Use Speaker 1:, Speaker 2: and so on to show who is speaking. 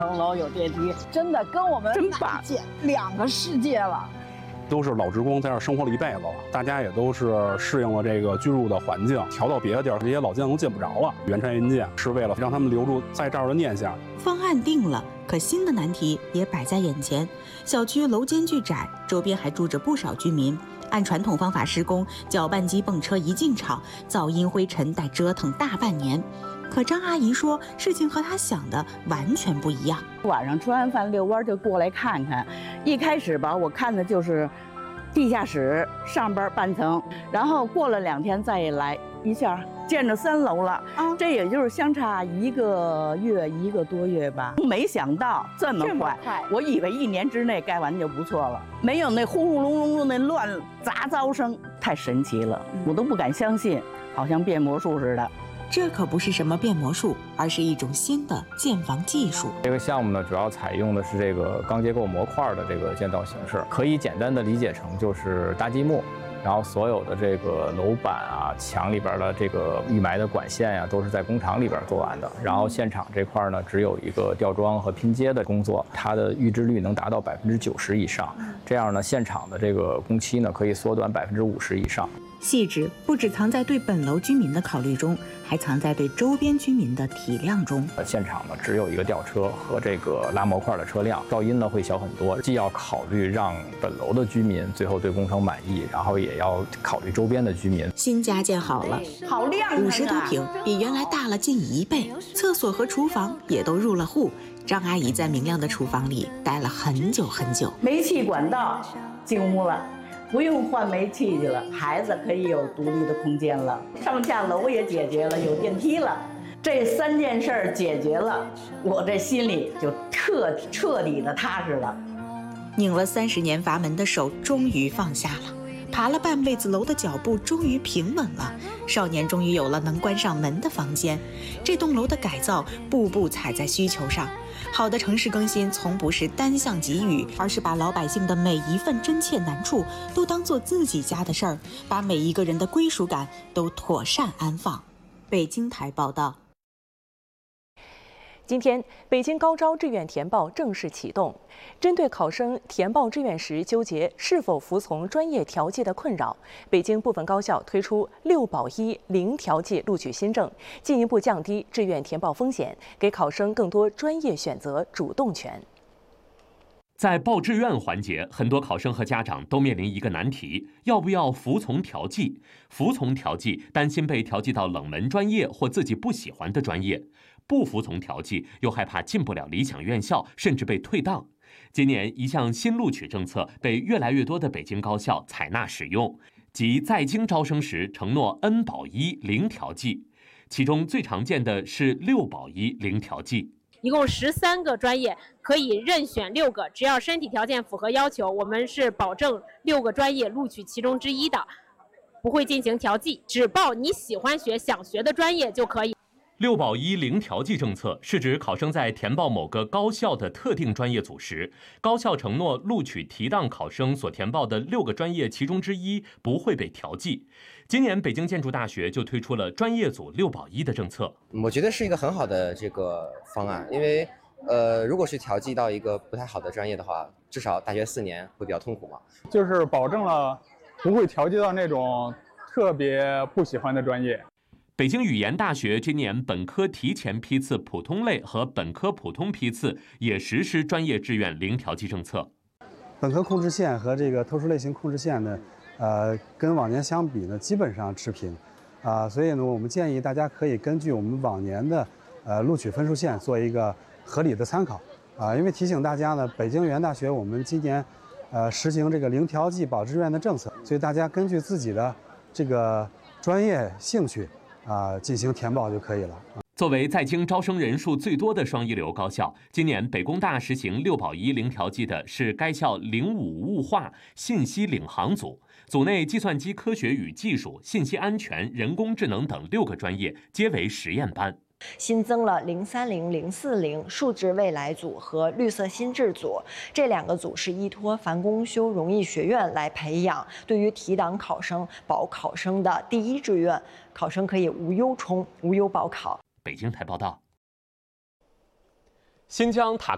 Speaker 1: 层楼有电梯，真的跟我们
Speaker 2: 真棒，
Speaker 1: 两个世界了。
Speaker 3: 都是老职工在这儿生活了一辈子了，大家也都是适应了这个居住的环境，调到别的地儿，这些老建都见不着了。原拆原建是为了让他们留住在这儿的念想。
Speaker 4: 方案定了，可新的难题也摆在眼前。小区楼间距窄，周边还住着不少居民。按传统方法施工，搅拌机泵车一进场，噪音灰尘得折腾大半年。可张阿姨说，事情和她想的完全不一样。
Speaker 1: 晚上吃完饭遛弯就过来看看。一开始吧，我看的就是地下室上边半层，然后过了2天再来，一下见着3楼了。这也就是相差1个月1个多月吧。没想到这么快，我以为1年之内盖完就不错了，没有那轰轰隆隆的那乱杂噪声，太神奇了，我都不敢相信，好像变魔术似的。
Speaker 4: 这可不是什么变魔术，而是一种新的建房技术。
Speaker 5: 这个项目呢，主要采用的是这个钢结构模块的这个建造形式，可以简单的理解成就是搭积木，然后所有的这个楼板啊、墙里边的这个预埋的管线呀，都是在工厂里边做完的。然后现场这块呢，只有一个吊装和拼接的工作，它的预制率能达到90%以上。这样呢，现场的这个工期呢，可以缩短50%以上。
Speaker 4: 细致不只藏在对本楼居民的考虑中，还藏在对周边居民的体谅中。
Speaker 5: 现场呢只有一个吊车和这个拉模块的车辆，噪音呢会小很多。既要考虑让本楼的居民最后对工程满意，然后也要考虑周边的居民。
Speaker 4: 新家建好了，
Speaker 1: 好亮
Speaker 4: ，50多平，比原来大了近1倍。厕所和厨房也都入了户。张阿姨在明亮的厨房里待了很久很久。
Speaker 1: 煤气管道进屋了。不用换煤气去了，孩子可以有独立的空间了，上下楼也解决了，有电梯了，这3件事儿解决了，我这心里就彻底的踏实了。
Speaker 4: 拧了30年阀门的手终于放下了，爬了半辈子楼的脚步终于平稳了，少年终于有了能关上门的房间。这栋楼的改造步步踩在需求上。好的城市更新从不是单向给予，而是把老百姓的每一份真切难处都当做自己家的事儿，把每一个人的归属感都妥善安放。北京台报道。
Speaker 6: 今天，北京高招志愿填报正式启动。针对考生填报志愿时纠结是否服从专业调剂的困扰，北京部分高校推出6保1零调剂录取新政，进一步降低志愿填报风险，给考生更多专业选择主动权。
Speaker 7: 在报志愿环节，很多考生和家长都面临一个难题：要不要服从调剂？服从调剂，担心被调剂到冷门专业或自己不喜欢的专业；不服从调剂，又害怕进不了理想院校，甚至被退档。今年，一项新录取政策被越来越多的北京高校采纳使用，即在京招生时承诺N保1零调剂，其中最常见的是6保1零调剂。
Speaker 8: 一共13个专业，可以任选6个，只要身体条件符合要求，我们是保证6个专业录取其中之一的，不会进行调剂，只报你喜欢学、想学的专业就可以。
Speaker 7: 6保1零调剂政策是指考生在填报某个高校的特定专业组时，高校承诺录取提档考生所填报的6个专业其中之一不会被调剂。今年北京建筑大学就推出了专业组6保1的政策。
Speaker 9: 我觉得是一个很好的这个方案，因为如果是调剂到一个不太好的专业的话，至少大学4年会比较痛苦嘛。
Speaker 10: 就是保证了不会调剂到那种特别不喜欢的专业。
Speaker 7: 北京语言大学今年本科提前批次普通类和本科普通批次也实施专业志愿零调剂政策。
Speaker 11: 本科控制线和这个特殊类型控制线呢，跟往年相比呢，基本上持平，所以呢，我们建议大家可以根据我们往年的录取分数线做一个合理的参考，因为提醒大家呢，北京语言大学我们今年实行这个零调剂保志愿的政策，所以大家根据自己的这个专业兴趣进行填报就可以了。
Speaker 7: 作为在京招生人数最多的双一流高校，今年北工大实行6保1零调剂的是该校05物化信息领航组，组内计算机科学与技术、信息安全、人工智能等6个专业皆为实验班。
Speaker 12: 新增了030、040数字未来组和绿色心智组，这2个组是依托樊公修荣毅学院来培养，对于提档考生、保考生的第一志愿，考生可以无忧冲、无忧报考。
Speaker 7: 北京台报道。
Speaker 13: 新疆塔克